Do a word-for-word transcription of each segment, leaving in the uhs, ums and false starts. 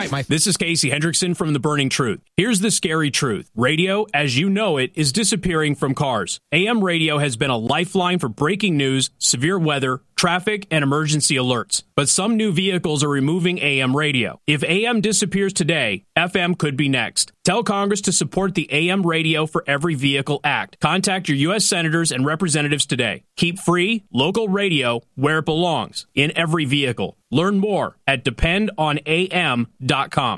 right, Mike. This is Casey Hendrickson from The Burning Truth. Here's the scary truth. Radio, as you know it, is disappearing from cars. A M radio has been a lifeline for breaking news, severe weather, traffic, and emergency alerts. But some new vehicles are removing A M radio. If A M disappears today, F M could be next. Tell Congress to support the A M Radio for Every Vehicle Act. Contact your U S senators and representatives today. Keep free, local radio where it belongs, in every vehicle. Learn more at depend on A M dot com.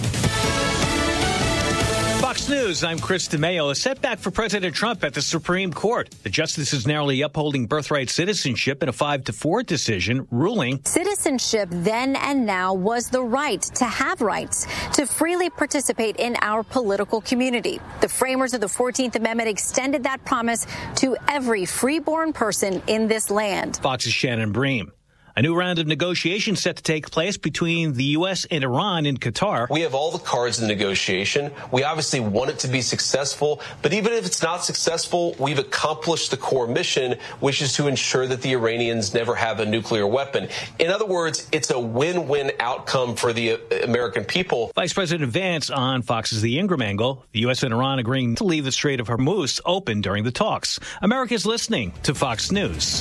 Fox News, I'm Chris DeMaio. A setback for President Trump at the Supreme Court. The justices narrowly upholding birthright citizenship in a five to four decision, ruling citizenship then and now was the right to have rights, to freely participate in our political community. The framers of the fourteenth Amendment extended that promise to every freeborn person in this land. Fox's Shannon Bream. A new round of negotiations set to take place between the U S and Iran in Qatar. We have all the cards in the negotiation. We obviously want it to be successful, but even if it's not successful, we've accomplished the core mission, which is to ensure that the Iranians never have a nuclear weapon. In other words, it's a win-win outcome for the American people. Vice President Vance on Fox's The Ingram Angle. The U S and Iran agreeing to leave the Strait of Hormuz open during the talks. America's listening to Fox News.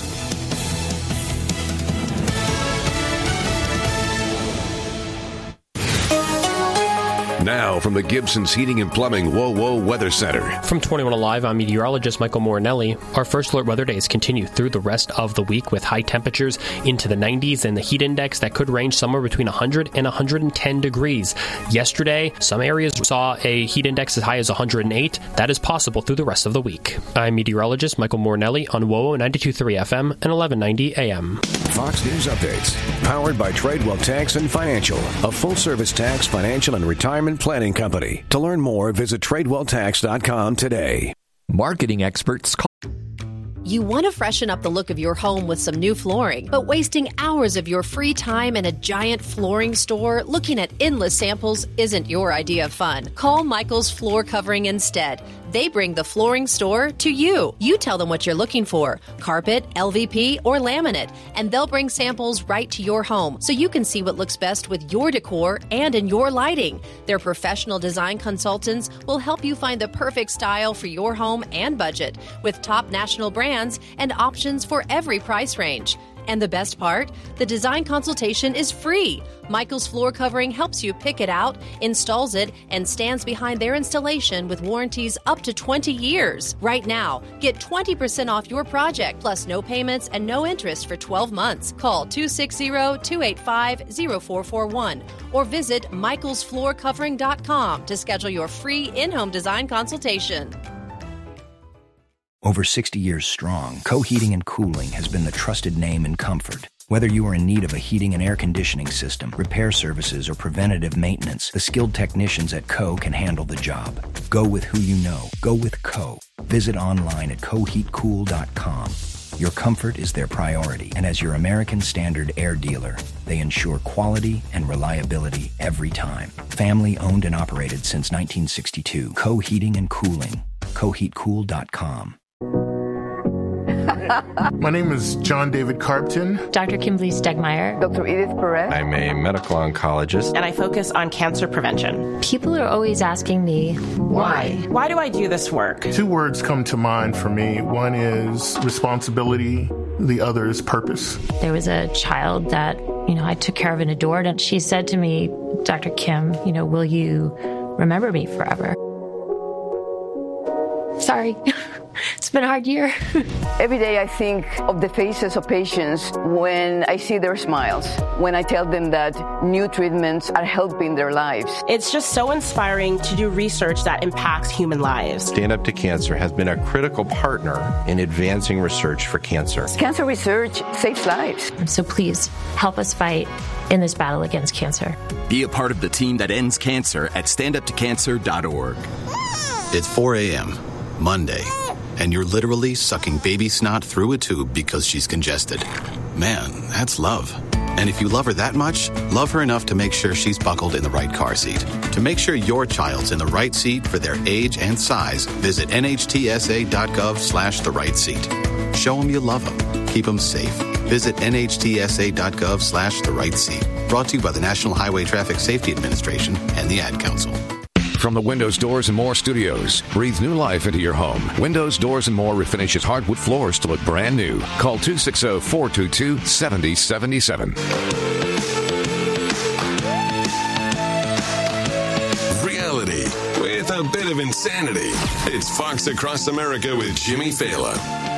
Now from the Gibson's Heating and Plumbing Whoa Whoa Weather Center. From twenty-one Alive, I'm meteorologist Michael Morinelli. Our first alert weather days continue through the rest of the week with high temperatures into the nineties and the heat index that could range somewhere between one hundred and one hundred ten degrees. Yesterday, some areas saw a heat index as high as one hundred eight. That is possible through the rest of the week. I'm meteorologist Michael Morinelli on Whoa Whoa ninety-two point three F M and eleven ninety A M. Fox News Updates, powered by Tradewell Tax and Financial, a full-service tax, financial, and retirement planning company. To learn more, visit tradewell tax dot com today. Marketing experts call. You want to freshen up the look of your home with some new flooring, but wasting hours of your free time in a giant flooring store looking at endless samples isn't your idea of fun. Call Michael's Floor Covering instead. They bring the flooring store to you. You tell them what you're looking for, carpet, L V P, or laminate, and they'll bring samples right to your home so you can see what looks best with your decor and in your lighting. Their professional design consultants will help you find the perfect style for your home and budget with top national brands and options for every price range. And the best part? The design consultation is free. Michael's Floor Covering helps you pick it out, installs it, and stands behind their installation with warranties up to twenty years. Right now, get twenty percent off your project, plus no payments and no interest for twelve months. Call two six zero, two eight five, zero four four one or visit michaels floor covering dot com to schedule your free in-home design consultation. Over sixty years strong, Co Heating and Cooling has been the trusted name in comfort. Whether you are in need of a heating and air conditioning system, repair services, or preventative maintenance, the skilled technicians at Co can handle the job. Go with who you know. Go with Co. Visit online at co heat cool dot com. Your comfort is their priority, and as your American Standard air dealer, they ensure quality and reliability every time. Family owned and operated since nineteen sixty-two. Co Heating and Cooling. co heat cool dot com. My name is John David Carpton. Doctor Kimberly Stegmeyer. Doctor Edith Perez. I'm a medical oncologist. And I focus on cancer prevention. People are always asking me, why? Why do I do this work? Two words come to mind for me. One is responsibility. The other is purpose. There was a child that, you know, I took care of and adored. And she said to me, Doctor Kim, you know, will you remember me forever? Sorry. It's been a hard year. Every day I think of the faces of patients when I see their smiles, when I tell them that new treatments are helping their lives. It's just so inspiring to do research that impacts human lives. Stand Up to Cancer has been a critical partner in advancing research for cancer. Cancer research saves lives. So please help us fight in this battle against cancer. Be a part of the team that ends cancer at stand up to cancer dot org. It's four a.m. Monday, and you're literally sucking baby snot through a tube because she's congested. Man, that's love. And if you love her that much, love her enough to make sure she's buckled in the right car seat. To make sure your child's in the right seat for their age and size, visit N H T S A dot gov slash the right seat. Show them you love them. Keep them safe. Visit N H T S A dot gov slash the right seat. Brought to you by the National Highway Traffic Safety Administration and the Ad Council. From the Windows Doors and More studios, breathe new life into your home. Windows Doors and More refinishes hardwood floors to look brand new. Call two six zero, four two two, seven zero seven seven. Reality with a bit of insanity. It's Fox Across America with Jimmy Fallon.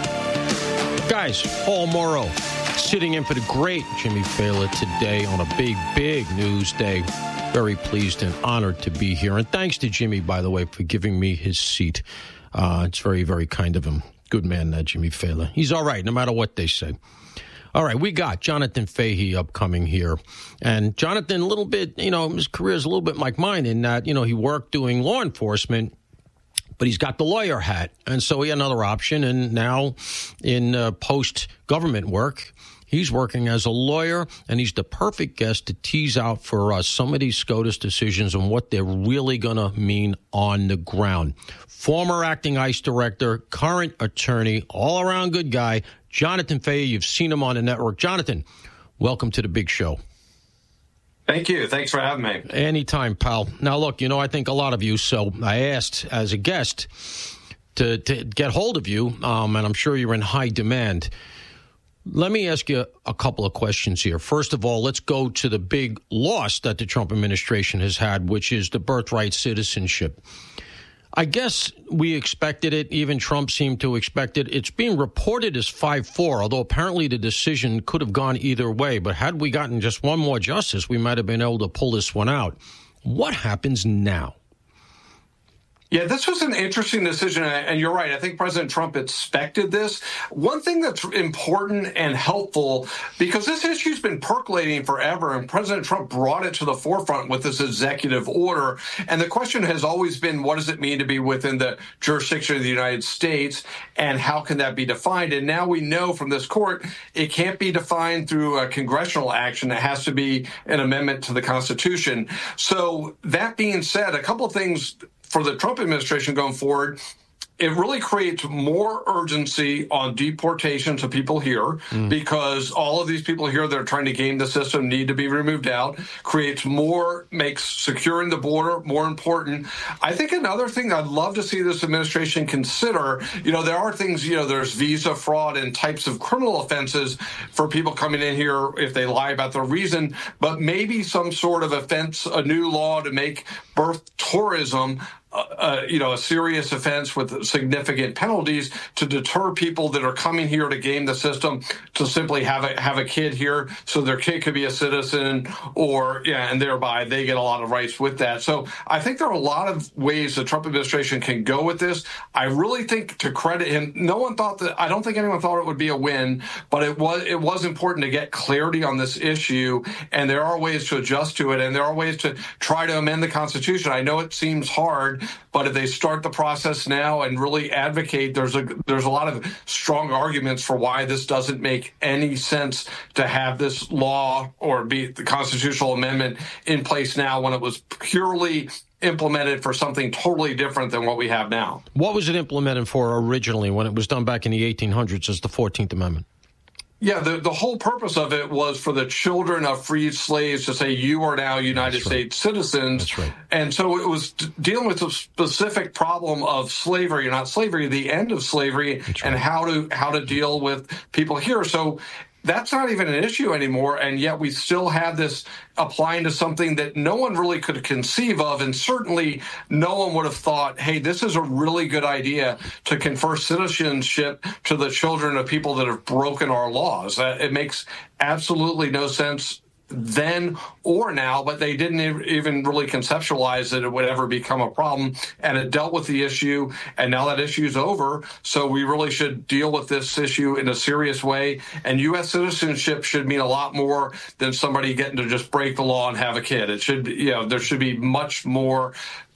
Guys, Paul Morrow sitting in for the great Jimmy Fallon today on a big, big news day. Very pleased and honored to be here. And thanks to Jimmy, by the way, for giving me his seat. Uh, it's very, very kind of him. Good man, uh, Jimmy Fallon. He's all right, no matter what they say. All right, we got Jonathan Fahey upcoming here. And Jonathan, a little bit, you know, his career is a little bit like mine in that, you know, he worked doing law enforcement, but he's got the lawyer hat. And so he had another option. And now in uh, post-government work, he's working as a lawyer, and he's the perfect guest to tease out for us some of these SCOTUS decisions and what they're really going to mean on the ground. Former acting ICE director, current attorney, all-around good guy, Jonathan Fahey. You've seen him on the network. Jonathan, welcome to the big show. Thank you. Thanks for having me. Anytime, pal. Now, look, you know, I think a lot of you, so I asked as a guest to, to get hold of you, um, and I'm sure you're in high demand. Let me ask you a couple of questions here. First of all, let's go to the big loss that the Trump administration has had, which is the birthright citizenship. I guess we expected it. Even Trump seemed to expect it. It's being reported as five four, although apparently the decision could have gone either way. But had we gotten just one more justice, we might have been able to pull this one out. What happens now? Yeah, this was an interesting decision, and you're right. I think President Trump expected this. One thing that's important and helpful, because this issue's been percolating forever, and President Trump brought it to the forefront with this executive order. And the question has always been, what does it mean to be within the jurisdiction of the United States, and how can that be defined? And now we know from this court, it can't be defined through a congressional action. It has to be an amendment to the Constitution. So that being said, a couple of things for the Trump administration going forward, it really creates more urgency on deportations of people here mm. because all of these people here that are trying to game the system need to be removed out, creates more, makes securing the border more important. I think another thing I'd love to see this administration consider, you know, there are things, you know, there's visa fraud and types of criminal offenses for people coming in here if they lie about their reason, but maybe some sort of offense, a new law to make birth tourism Uh, you know, a serious offense with significant penalties to deter people that are coming here to game the system to simply have a have a kid here so their kid could be a citizen, or yeah, and thereby they get a lot of rights with that. So I think there are a lot of ways the Trump administration can go with this. I really think, to credit him, no one thought that, I don't think anyone thought it would be a win, but it was it was important to get clarity on this issue, and there are ways to adjust to it, and there are ways to try to amend the Constitution. I know it seems hard, but if they start the process now and really advocate, there's a there's a lot of strong arguments for why this doesn't make any sense to have this law or be the constitutional amendment in place now when it was purely implemented for something totally different than what we have now. What was it implemented for originally when it was done back in the eighteen hundreds as the fourteenth Amendment? Yeah, the, the whole purpose of it was for the children of freed slaves to say, you are now United right. States citizens. That's right. And so it was d- dealing with the specific problem of slavery, not slavery, the end of slavery, That's and right. how to how to deal with people here. So that's not even an issue anymore, and yet we still have this applying to something that no one really could conceive of, and certainly no one would have thought, hey, this is a really good idea to confer citizenship to the children of people that have broken our laws. Uh, it makes absolutely no sense then or now, but they didn't even really conceptualize that it would ever become a problem, and it dealt with the issue, and now that issue is over, so we really should deal with this issue in a serious way, and U S citizenship should mean a lot more than somebody getting to just break the law and have a kid. It should, you know, there should be much more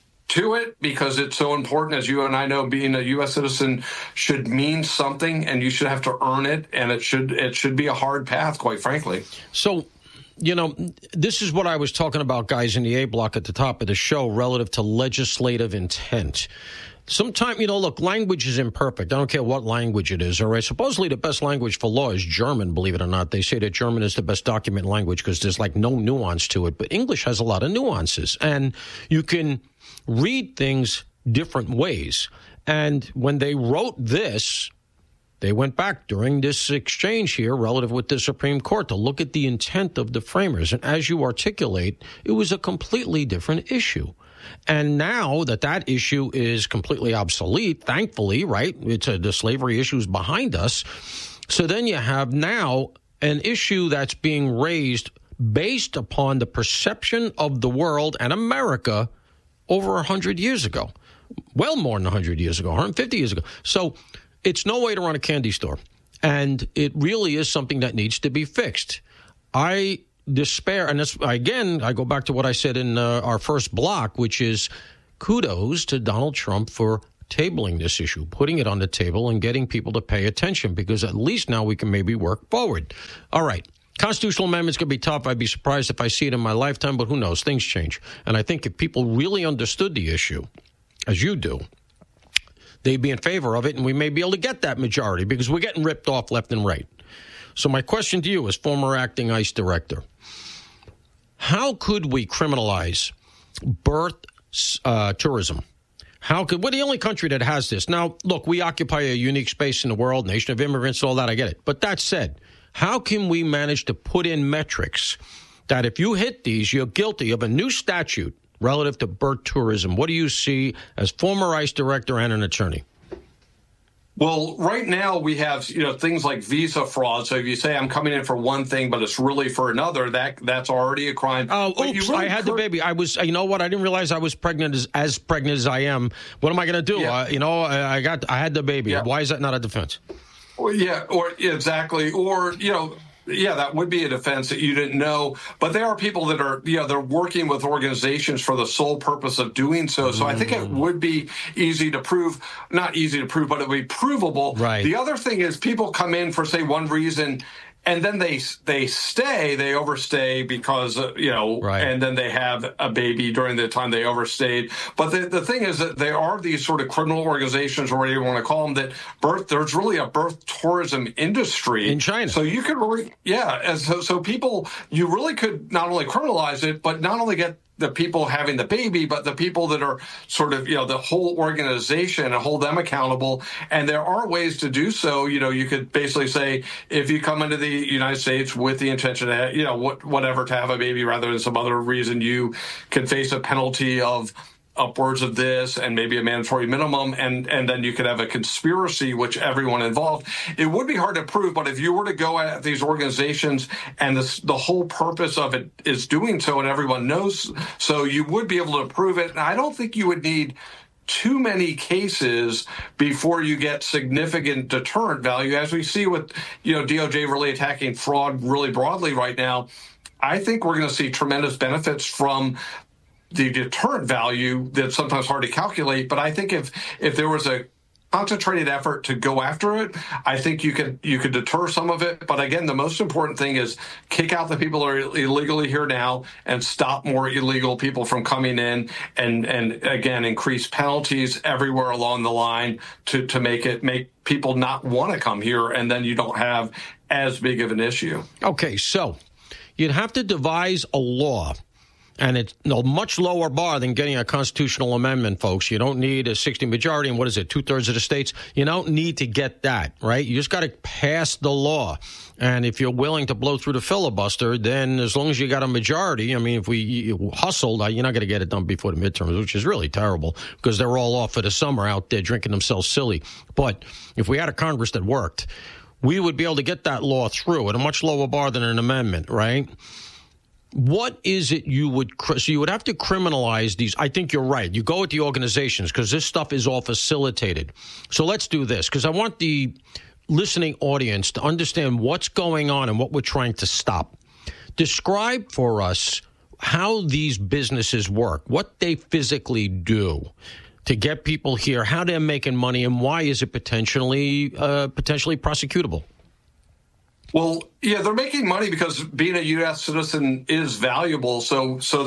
to it, because it's so important. As you and I know, being a U S citizen should mean something, and you should have to earn it, and it should it should be a hard path, quite frankly. So, you know, this is what I was talking about, guys, in the A block at the top of the show relative to legislative intent. Sometimes, you know, look, language is imperfect. I don't care what language it is, all right? Supposedly the best language for law is German, believe it or not. They say that German is the best document language because there's, like, no nuance to it. But English has a lot of nuances, and you can read things different ways. And when they wrote this, they went back during this exchange here relative with the Supreme Court to look at the intent of the framers. And as you articulate, it was a completely different issue. And now that that issue is completely obsolete, thankfully, right, it's a, the slavery issue is behind us. So then you have now an issue that's being raised based upon the perception of the world and America over one hundred years ago. Well, more than one hundred years ago, one hundred fifty years ago. So it's no way to run a candy store. And it really is something that needs to be fixed. I despair, and this, again, I go back to what I said in uh, our first block, which is kudos to Donald Trump for tabling this issue, putting it on the table and getting people to pay attention, because at least now we can maybe work forward. All right. Constitutional amendment's going to be tough. I'd be surprised if I see it in my lifetime, but who knows? Things change. And I think if people really understood the issue, as you do, they'd be in favor of it, and we may be able to get that majority because we're getting ripped off left and right. So my question to you as former acting ICE director, how could we criminalize birth uh, tourism? How could, we're the only country that has this. Now, look, we occupy a unique space in the world, nation of immigrants, all that, I get it. But that said, how can we manage to put in metrics that if you hit these, you're guilty of a new statute relative to birth tourism? What do you see as former ICE director and an attorney? Well, right now we have, you know, things like visa fraud. So if you say I'm coming in for one thing, but it's really for another, that that's already a crime. Oh, but oops, really I had cur- the baby. I was, you know what? I didn't realize I was pregnant as, as pregnant as I am. What am I going to do? Yeah. Uh, you know, I, I got, I had the baby. Yeah. Why is that not a defense? Well, yeah, or exactly. Or, you know, yeah, that would be a defense that you didn't know. But there are people that are, you know, they're working with organizations for the sole purpose of doing so. So mm. I think it would be easy to prove, not easy to prove, but it would be provable. Right. The other thing is people come in for, say, one reason, and then they they stay, they overstay because, uh, you know, right. and then they have a baby during the time they overstayed. But the, the thing is that there are these sort of criminal organizations, or whatever you want to call them, that birth, there's really a birth tourism industry. In China. So you could really, yeah. And so, so people, you really could not only criminalize it, but not only get the people having the baby, but the people that are sort of, you know, the whole organization, and hold them accountable. And there are ways to do so. You know, you could basically say, if you come into the United States with the intention to, you know, what, whatever, to have a baby rather than some other reason, you can face a penalty of upwards of this and maybe a mandatory minimum, and, and then you could have a conspiracy, which everyone involved. It would be hard to prove, but if you were to go at these organizations and this, the whole purpose of it is doing so and everyone knows so, you would be able to prove it. And I don't think you would need too many cases before you get significant deterrent value, as we see with, you know, D O J really attacking fraud really broadly right now. I think we're going to see tremendous benefits from the deterrent value that's sometimes hard to calculate. But I think if if there was a concentrated effort to go after it, I think you could you could deter some of it. But again, the most important thing is kick out the people who are illegally here now and stop more illegal people from coming in, and and again increase penalties everywhere along the line to to make it make people not want to come here, and then you don't have as big of an issue. Okay, so you'd have to devise a law. And it's a much lower bar than getting a constitutional amendment, folks. You don't need a sixty majority, and what is it, two-thirds of the states? You don't need to get that, right? You just got to pass the law. And if you're willing to blow through the filibuster, then as long as you got a majority, I mean, if we hustled, you're not going to get it done before the midterms, which is really terrible because they're all off for the summer out there drinking themselves silly. But if we had a Congress that worked, we would be able to get that law through at a much lower bar than an amendment, right? What is it you would, so you would have to criminalize these. I think you're right. You go with the organizations because this stuff is all facilitated. So let's do this, because I want the listening audience to understand what's going on and what we're trying to stop. Describe for us how these businesses work, what they physically do to get people here, how they're making money, and why is it potentially uh, potentially prosecutable? Well, yeah, they're making money because being a U S citizen is valuable. So, so they're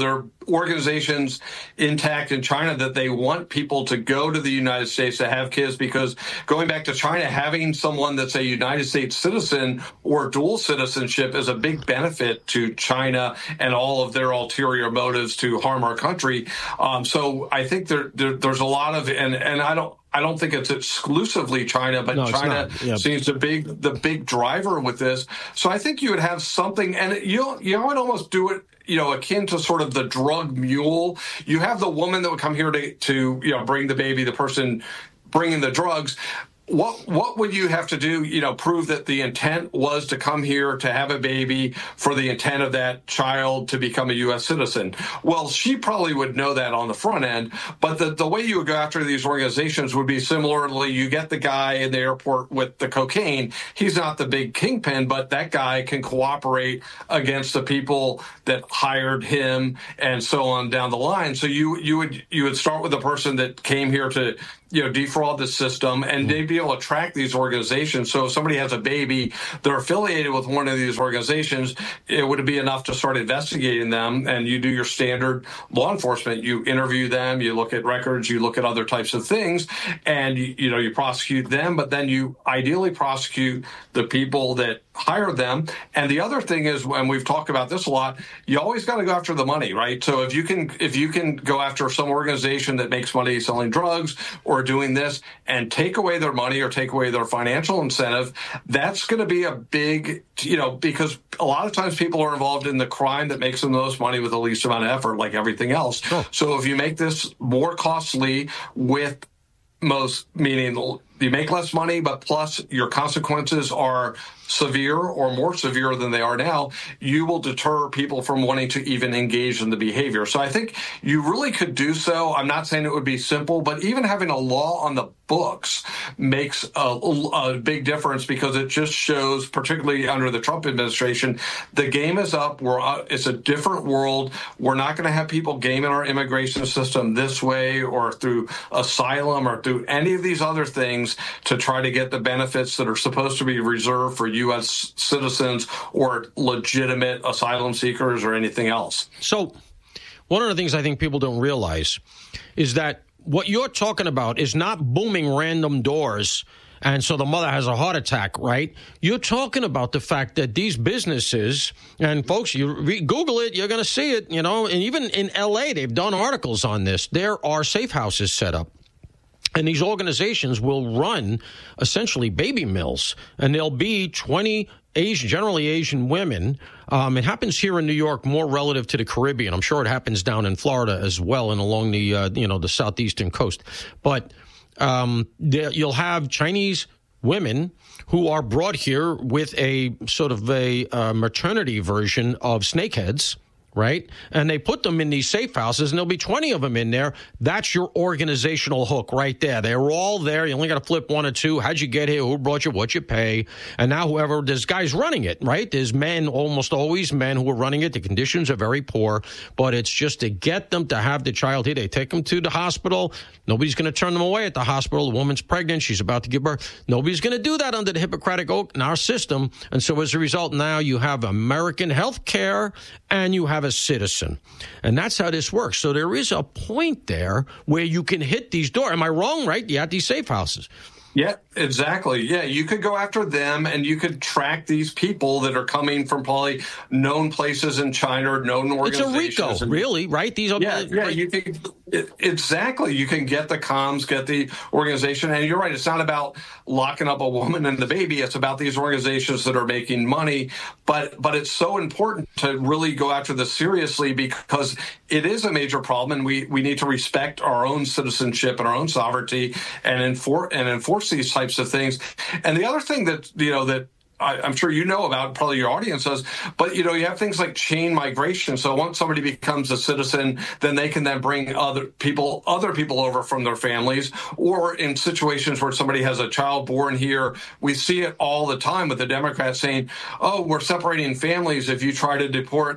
organizations intact in China that they want people to go to the United States to have kids, because going back to China, having someone that's a United States citizen or dual citizenship is a big benefit to China and all of their ulterior motives to harm our country. Um, so I think there, there there's a lot of, and, and I don't, I don't think it's exclusively China, but no, China yeah. seems the big the big driver with this. So I think you would have something, and you you would almost do it, you know, akin to sort of the drug mule. You have the woman that would come here to, to you know, bring the baby, the person bringing the drugs. What what would you have to do, you know, prove that the intent was to come here to have a baby for the intent of that child to become a U S citizen? Well, she probably would know that on the front end, but the, the way you would go after these organizations would be similarly, you get the guy in the airport with the cocaine. He's not the big kingpin, but that guy can cooperate against the people that hired him and so on down the line. So you you would you would start with the person that came here to, you know, defraud the system, and they'd be able to track these organizations. So if somebody has a baby, they're affiliated with one of these organizations, it would be enough to start investigating them. And you do your standard law enforcement. You interview them, you look at records, you look at other types of things, and, you, you know, you prosecute them, but then you ideally prosecute the people that hired them. And the other thing is, and we've talked about this a lot, you always got to go after the money, right? So if you can, if you can go after some organization that makes money selling drugs or doing this and take away their money or take away their financial incentive, that's going to be a big, you know, because a lot of times people are involved in the crime that makes them the most money with the least amount of effort, like everything else. Sure. So if you make this more costly with most, meaning you make less money, but plus your consequences are severe or more severe than they are now, you will deter people from wanting to even engage in the behavior. So I think you really could do so. I'm not saying it would be simple, but even having a law on the books makes a, a big difference, because it just shows, particularly under the Trump administration, the game is up. We're uh, it's a different world. We're not going to have people gaming our immigration system this way or through asylum or through any of these other things to try to get the benefits that are supposed to be reserved for U S citizens or legitimate asylum seekers or anything else. So one of the things I think people don't realize is that what you're talking about is not booming random doors and so the mother has a heart attack, right? You're talking about the fact that these businesses, and folks, you re- Google it, you're going to see it, you know, and even in L A, they've done articles on this. There are safe houses set up. And these organizations will run essentially baby mills, and there'll be twenty Asian, generally Asian women. Um, it happens here in New York more relative to the Caribbean. I'm sure it happens down in Florida as well and along the, uh, you know, the southeastern coast. But um, there, you'll have Chinese women who are brought here with a sort of a uh, maternity version of snakeheads, right? And they put them in these safe houses, and there'll be twenty of them in there. That's your organizational hook right there. They're all there. You only got to flip one or two. How'd you get here? Who brought you? What you pay? And now whoever, there's guys running it, right? There's men, almost always men who are running it. The conditions are very poor, but it's just to get them to have the child here. They take them to the hospital. Nobody's going to turn them away at the hospital. The woman's pregnant. She's about to give birth. Nobody's going to do that under the Hippocratic Oath in our system. And so as a result, now you have American health care and you have a citizen. And that's how this works. So there is a point there where you can hit these doors. Am I wrong, right? You have these safe houses. Yeah, exactly. Yeah, you could go after them and you could track these people that are coming from probably known places in China or known organizations. It's a RICO, and, really, right? These are yeah, yeah. You can it, exactly. You can get the comms, get the organization, and you're right. It's not about locking up a woman and the baby. It's about these organizations that are making money. But but it's so important to really go after this seriously, because it is a major problem, and we we need to respect our own citizenship and our own sovereignty and enforce and enforce these types of things. And the other thing that, you know, that I, I'm sure you know about, probably your audience does, but, you know, you have things like chain migration. So once somebody becomes a citizen, then they can then bring other people, other people over from their families, or in situations where somebody has a child born here. We see it all the time with the Democrats saying, oh, we're separating families if you try to deport the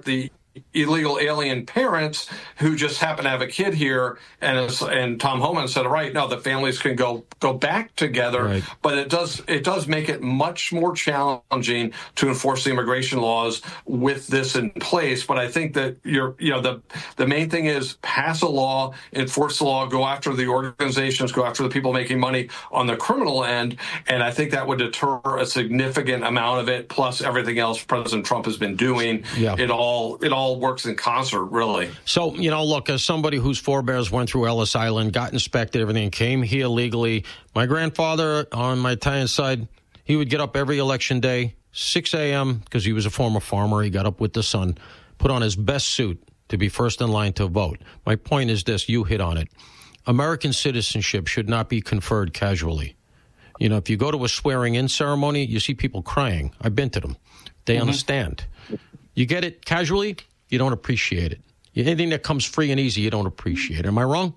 illegal alien parents who just happen to have a kid here, and it's, and Tom Homan said, right, no, the families can go go back together, right. But it does it does make it much more challenging to enforce the immigration laws with this in place. But I think that you're you know the the main thing is pass a law, enforce the law, go after the organizations, go after the people making money on the criminal end, and I think that would deter a significant amount of it. Plus everything else President Trump has been doing, yeah. it all it all works in concert, really. So, you know, look, as somebody whose forebears went through Ellis Island, got inspected, everything, came here legally. My grandfather on my Italian side, he would get up every election day, six a.m., because he was a former farmer. He got up with the sun, put on his best suit to be first in line to vote. My point is this, you hit on it. American citizenship should not be conferred casually. You know, if you go to a swearing-in ceremony, you see people crying. I've been to them. They mm-hmm. understand. You get it casually, you don't appreciate it. Anything that comes free and easy, you don't appreciate it. Am I wrong?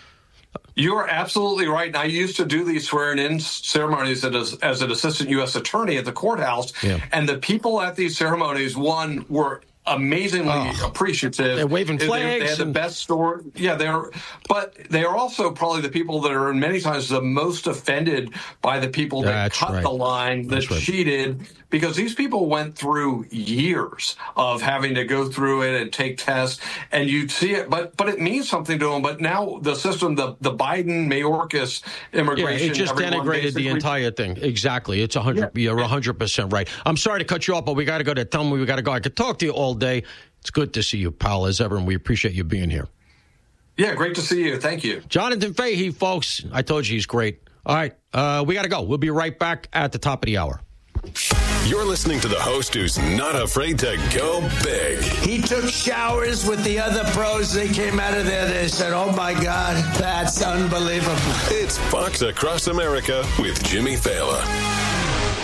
You are absolutely right. And I used to do these swearing-in ceremonies as, as an assistant U S attorney at the courthouse. Yeah. And the people at these ceremonies, one, were amazingly oh, appreciative. They're waving flags. They, they had the best story. Yeah, they're, but they are also probably the people that are many times the most offended by the people that That's cut right. the line, that right. cheated, because these people went through years of having to go through it and take tests, and you'd see it, but but it means something to them. But now the system, the the Biden Mayorkas immigration, yeah, it just denigrated the entire thing. Exactly, it's a hundred. Yeah. You're a hundred percent right. I'm sorry to cut you off, but we got to go. To tell me we got to go. I could talk to you all day. It's good to see you, pal, as ever, and we appreciate you being here. Yeah, great to see you. Thank you. Jonathan Fahey, folks. I told you he's great. All right, uh, we got to go. We'll be right back at the top of the hour. You're listening to the host who's not afraid to go big. He took showers with the other pros. They came out of there. They said, oh, my God, that's unbelievable. It's Fox Across America with Jimmy Fallon.